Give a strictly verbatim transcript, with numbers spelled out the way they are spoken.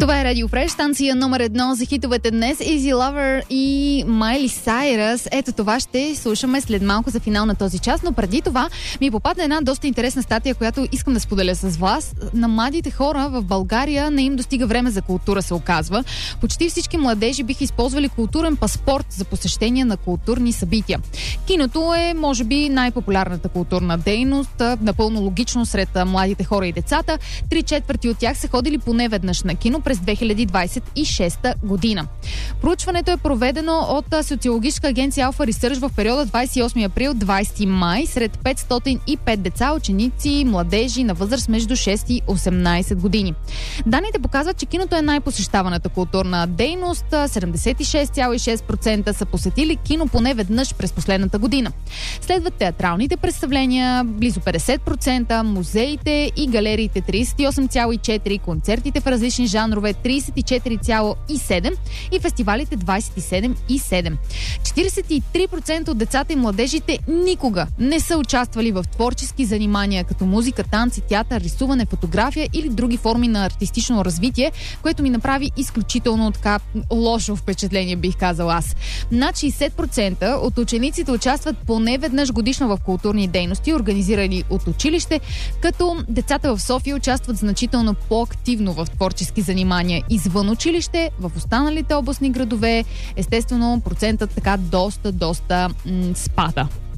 Това е Радио Фреш, станция номер едно за хитовете днес. Easy Lover и Майли Сайръс. Ето това ще слушаме след малко за финал на този час, но преди това ми попадна една доста интересна статия, която искам да споделя с вас. На младите хора в България не им достига време за култура, се оказва. Почти всички младежи биха използвали културен паспорт за посещение на културни събития. Киното е, може би, най-популярната културна дейност, напълно логично сред младите хора и децата. Три четвърти от тях са ходили поне веднъж на кино през две хиляди двадесет и шеста година. Проучването е проведено от социологическа агенция Alpha Research в периода двадесет и осми април – двадесети май сред петстотин и пет деца, ученици, младежи на възраст между шест и осемнадесет години. Данните показват, че киното е най-посещаваната културна дейност. седемдесет и шест цяло и шест процента са посетили кино поне веднъж през последната година. Следват театралните представления близо петдесет процента, музеите и галериите тридесет и осем цяло и четири процента, концертите в различни жанрове тридесет и четири цяло и седем процента и фестивалите двадесет и седем цяло и седем процента. четиридесет и три процента от децата и младежите никога не са участвали в творчески занимания като музика, танци, театър, рисуване, фотография или други форми на артистично развитие, което ми направи изключително така лошо впечатление, бих казала аз. Над шейсет процента от учениците участват поне веднъж годишно в културни дейности, организирани от училище, като децата в София участват значително по-активно в творчески занимания извън училище. В останалите областни градове, естествено, процентът така доста, доста м- спада.